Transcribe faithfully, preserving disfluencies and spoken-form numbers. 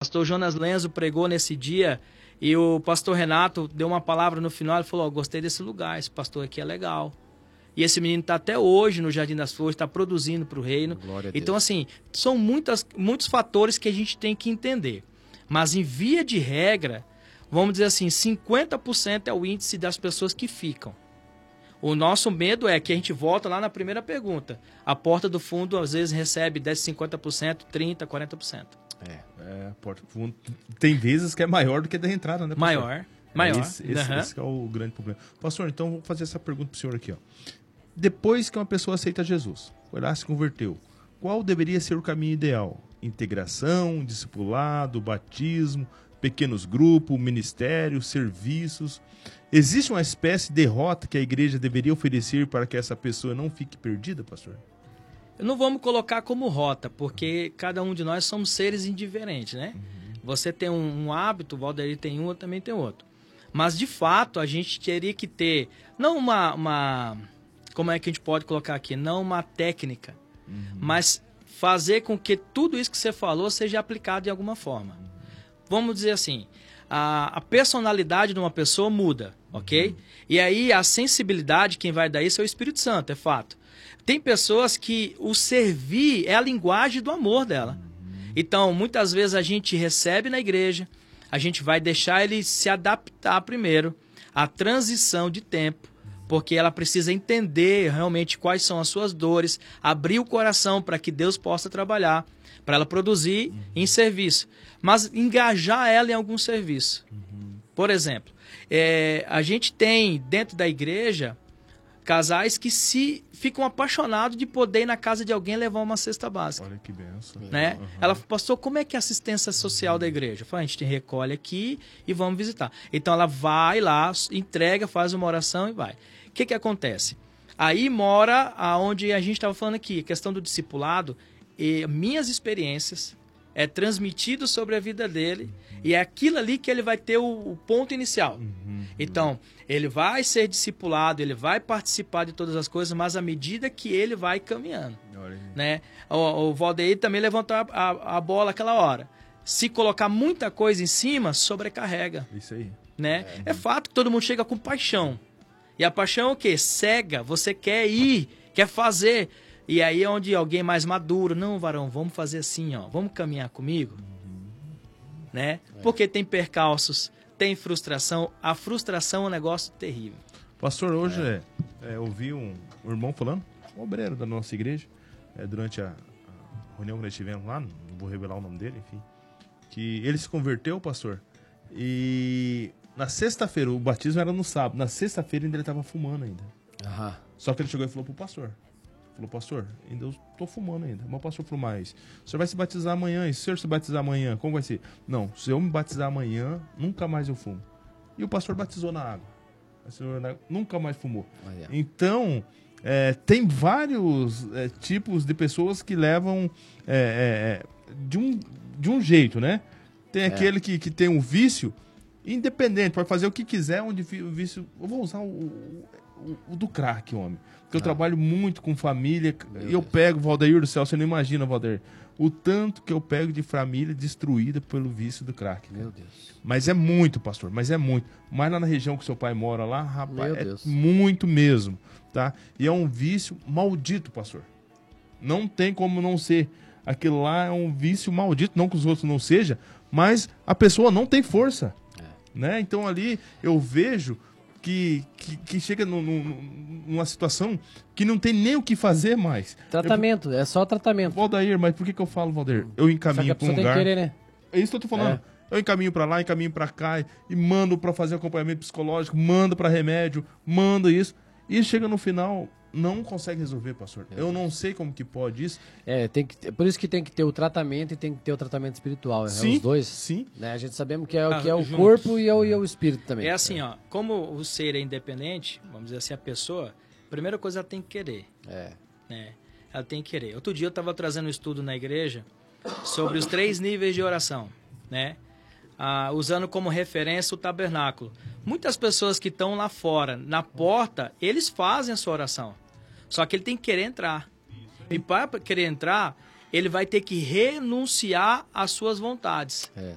pastor Jonas Lenzo pregou nesse dia e o pastor Renato deu uma palavra no final, ele falou, oh, gostei desse lugar, esse pastor aqui é legal. E esse menino está até hoje no Jardim das Flores, está produzindo para o reino. Glória a Então, Deus. assim, são muitas, muitos fatores que a gente tem que entender. Mas, em via de regra, vamos dizer assim, cinquenta por cento é o índice das pessoas que ficam. O nosso medo é que a gente volta lá na primeira pergunta. A porta do fundo, às vezes, recebe dez, cinquenta por cento, trinta por cento, quarenta por cento. É, é, a porta do fundo tem vezes que é maior do que a da entrada, né, pastor? Maior, maior. Esse, esse, Uhum. esse que é o grande problema. Pastor, então, vou fazer essa pergunta para o senhor aqui, ó. Depois que uma pessoa aceita Jesus, foi lá, se converteu, qual deveria ser o caminho ideal? Integração, discipulado, batismo, pequenos grupos, ministérios, serviços. Existe uma espécie de rota que a igreja deveria oferecer para que essa pessoa não fique perdida, pastor? Não vamos colocar como rota, porque cada um de nós somos seres indiferentes, né? Uhum. Você tem um, um hábito, o Valdeir tem um, eu também tenho outro. Mas, de fato, a gente teria que ter, não uma... uma como é que a gente pode colocar aqui? Não uma técnica, uhum. mas fazer com que tudo isso que você falou seja aplicado de alguma forma. Uhum. Vamos dizer assim, a, a personalidade de uma pessoa muda, ok? Uhum. E aí a sensibilidade, quem vai dar isso é o Espírito Santo, é fato. Tem pessoas que o servir é a linguagem do amor dela. Uhum. Então, muitas vezes a gente recebe na igreja, a gente vai deixar ele se adaptar primeiro à transição de tempo, porque ela precisa entender realmente quais são as suas dores, abrir o coração para que Deus possa trabalhar, para ela produzir uhum. em serviço, mas engajar ela em algum serviço. Uhum. Por exemplo, é, a gente tem dentro da igreja casais que se ficam apaixonados de poder ir na casa de alguém levar uma cesta básica. Olha que benção. Né? Uhum. Ela passou, como é que é a assistência social uhum. da igreja? Fala, a gente recolhe aqui e vamos visitar. Então ela vai lá, entrega, faz uma oração e vai. O que que acontece? Aí mora aonde a gente estava falando aqui, a questão do discipulado, e minhas experiências é transmitido sobre a vida dele uhum. e é aquilo ali que ele vai ter o, o ponto inicial. Uhum. Então, ele vai ser discipulado, ele vai participar de todas as coisas, mas à medida que ele vai caminhando. Né? O, o Valdeir também levantou a, a, a bola aquela hora. Se colocar muita coisa em cima, sobrecarrega. Isso aí. Né? É. é fato que todo mundo chega com paixão. E a paixão é o quê? Cega. Você quer ir, quer fazer. E aí é onde alguém mais maduro, não, varão, vamos fazer assim, ó, vamos caminhar comigo. Uhum. Né? É. Porque tem percalços, tem frustração. A frustração é um negócio terrível. Pastor, hoje é. É, eu ouvi um, um irmão falando, um obreiro da nossa igreja, é, durante a, a reunião que nós tivemos lá, não vou revelar o nome dele, enfim, que ele se converteu, pastor, e na sexta-feira, o batismo era no sábado, na sexta-feira ainda ele estava fumando ainda. Aham. Só que ele chegou e falou pro pastor, falou, pastor, ainda eu tô fumando ainda, mas o pastor falou, mas o senhor vai se batizar amanhã, e se o senhor se batizar amanhã, como vai ser? Não, se eu me batizar amanhã, nunca mais eu fumo. E o pastor batizou na água, o senhor nunca mais fumou. Ah, yeah. Então, é, tem vários é, tipos de pessoas que levam é, é, de, um, de um jeito, né? Tem é. aquele que, que tem um vício independente, pode fazer o que quiser, onde o vício... Eu vou usar o, o, o do crack, homem. Porque eu ah. trabalho muito com família, Meu e eu Deus. pego, Valdeir do céu, você não imagina, Valdeir, o tanto que eu pego de família destruída pelo vício do crack. Meu Deus. Mas é muito, pastor, mas é muito. Mas lá na região que seu pai mora lá, rapaz, Meu é Deus. muito mesmo, tá? E é um vício maldito, pastor. Não tem como não ser. Aquilo lá é um vício maldito, não que os outros não sejam, mas a pessoa não tem força. É. Né? Então ali eu vejo que, que, que chega no, no, numa situação que não tem nem o que fazer mais. Tratamento, eu, é só tratamento. Valdair, mas por que, que eu falo, Valdair? Eu encaminho para um lugar... Tem que querer, né? É isso que eu tô falando. É. Eu encaminho para lá, encaminho para cá, e mando para fazer acompanhamento psicológico, mando para remédio, mando isso. E chega no final, não consegue resolver, pastor. É. Eu não sei como que pode isso. É, tem que, por isso que tem que ter o tratamento e tem que ter o tratamento espiritual. Sim, é os dois. Sim. Né? A gente sabemos que é, ah, que é o juntos. corpo e é o, e é o espírito também. É assim, é. ó, como o ser é independente, vamos dizer assim, a pessoa, a primeira coisa ela tem que querer. É. Né? Ela tem que querer. Outro dia eu estava trazendo um estudo na igreja sobre os três níveis de oração, né? Ah, usando como referência o tabernáculo. Muitas pessoas que estão lá fora, na porta, eles fazem a sua oração. Só que ele tem que querer entrar. E para querer entrar, ele vai ter que renunciar às suas vontades. É.